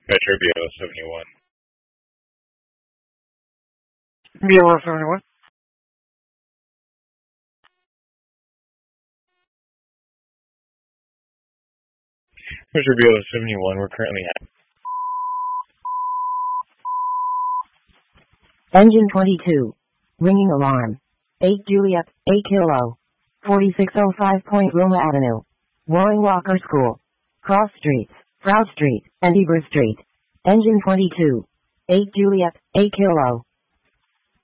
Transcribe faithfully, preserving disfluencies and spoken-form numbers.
Metro B L seventy-one. B L seventy-one. Metro B L seventy-one, we're currently at. Engine twenty-two. Ringing alarm. eight Juliet, eight Kilo. forty-six oh five Point Roma Avenue. Warren Walker School. Cross Streets, Proud Street, and Eber Street. Engine twenty-two. eight Juliet, eight Kilo.